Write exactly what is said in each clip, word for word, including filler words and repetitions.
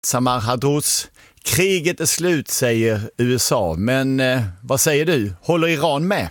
Samar Hadrouz, kriget är slut säger U S A, men eh, vad säger du? Håller Iran med?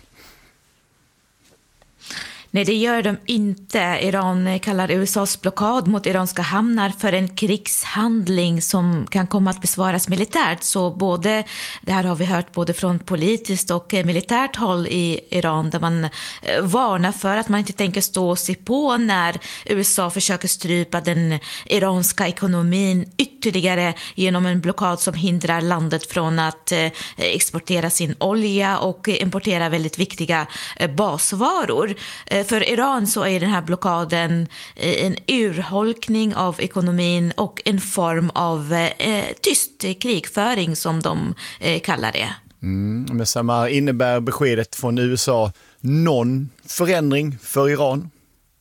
Nej, det gör de inte. Iran kallar U S As blockad mot iranska hamnar för en krigshandling som kan komma att besvaras militärt. Så både, det här har vi hört både från politiskt och militärt håll i Iran, där man varnar för att man inte tänker stå och se på när U S A försöker strypa den iranska ekonomin ytterligare genom en blockad som hindrar landet från att exportera sin olja och importera väldigt viktiga basvaror. För Iran så är den här blockaden en urholkning av ekonomin och en form av eh, tyst krigföring som de eh, kallar det. Mm, men Samar, innebär beskedet från U S A någon förändring för Iran?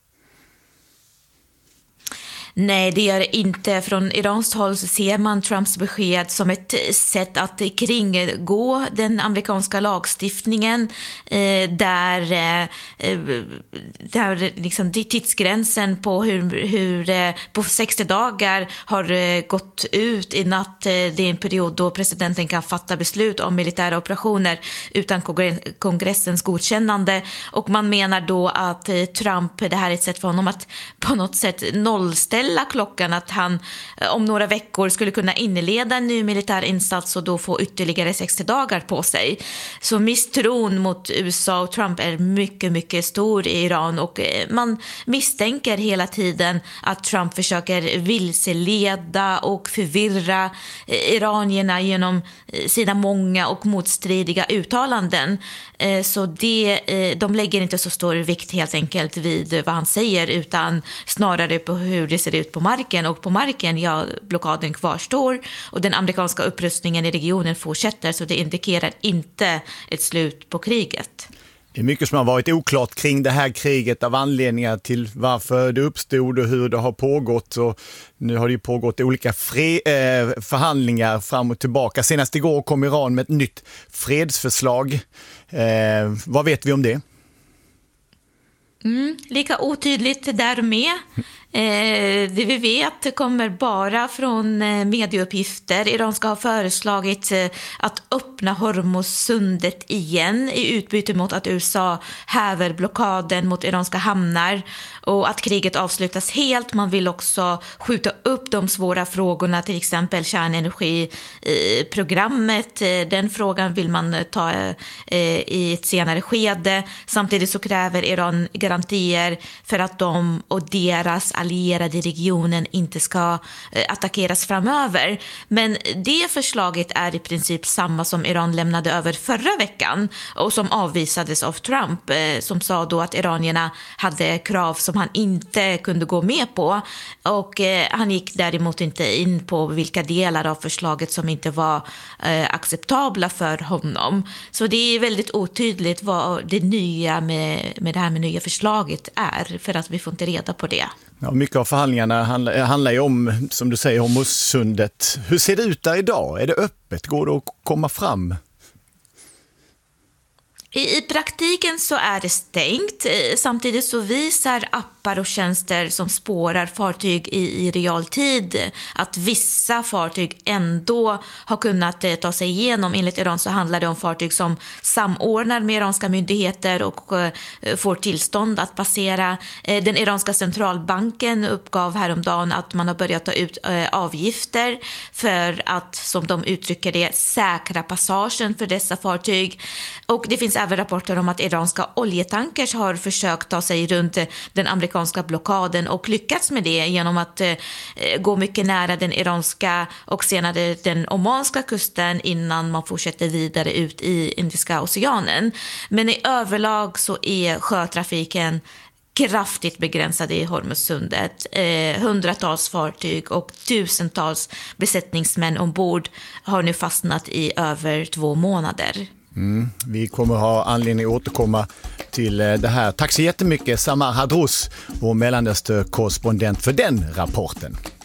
Nej, det gör det inte. Från Irans håll så ser man Trumps besked som ett sätt att kringgå den amerikanska lagstiftningen eh, där, eh, där liksom tidsgränsen på, hur, hur, eh, på sextio dagar har eh, gått ut i natt. Eh, det är en period då presidenten kan fatta beslut om militära operationer utan kongre- kongressens godkännande. Och man menar då att eh, Trump, det här är ett sätt för honom att på något sätt nollställa klockan, att han om några veckor skulle kunna inleda en ny militär insats och då få ytterligare sextio dagar på sig. Så misstron mot U S A och Trump är mycket, mycket stor i Iran, och man misstänker hela tiden att Trump försöker vilseleda och förvirra iranierna genom sina många och motstridiga uttalanden. Så det, de lägger inte så stor vikt helt enkelt vid vad han säger, utan snarare på hur det ser ut på marken. Och på marken, ja, blockaden kvarstår och den amerikanska upprustningen i regionen fortsätter, så det indikerar inte ett slut på kriget. Det är mycket som har varit oklart kring det här kriget, av anledningar till varför det uppstod och hur det har pågått. Och nu har det ju pågått olika fre- eh, förhandlingar fram och tillbaka. Senast igår kom Iran med ett nytt fredsförslag. Eh, vad vet vi om det? Mm, lika otydligt där med. Eh, det vi vet kommer bara från eh, medieuppgifter. Iran ska ha föreslagit eh, att öppna Hormuzsundet igen i utbyte mot att U S A häver blockaden mot iranska hamnar och att kriget avslutas helt. Man vill också skjuta upp de svåra frågorna, till exempel kärnenergiprogrammet. Eh, den frågan vill man ta eh, i ett senare skede. Samtidigt så kräver Iran garantier för att de och deras allierade i regionen inte ska eh, attackeras framöver. Men det förslaget är i princip samma som Iran lämnade över förra veckan och som avvisades av Trump, eh, som sa då att iranierna hade krav som han inte kunde gå med på, och eh, han gick däremot inte in på vilka delar av förslaget som inte var eh, acceptabla för honom. Så det är väldigt otydligt vad det nya med, med det här med nya förslaget är, för att vi får inte reda på det. Ja, mycket av förhandlingarna handlar, handlar ju om, som du säger, om Hormuzsundet. Hur ser det ut där idag? Är det öppet? Går det att komma fram? I, I praktiken så är det stängt. Samtidigt så visar appar och tjänster som spårar fartyg i, i realtid att vissa fartyg ändå har kunnat eh, ta sig igenom. Enligt Iran så handlar det om fartyg som samordnar med iranska myndigheter och eh, får tillstånd att passera. Eh, den iranska centralbanken uppgav häromdagen att man har börjat ta ut eh, avgifter för att, som de uttrycker det, säkra passagen för dessa fartyg. Och det finns även rapporter om att iranska oljetankers har försökt ta sig runt den amerikanska blockaden och lyckats med det genom att eh, gå mycket nära den iranska och senare den omanska kusten innan man fortsätter vidare ut i Indiska oceanen. Men i överlag så är sjötrafiken kraftigt begränsad i Hormuzsundet. Eh, hundratals fartyg och tusentals besättningsmän ombord har nu fastnat i över två månader. Mm, vi kommer ha anledning att återkomma till det här. Tack så jättemycket Samar Hadrouz, vår Mellanöstern-korrespondent, för den rapporten.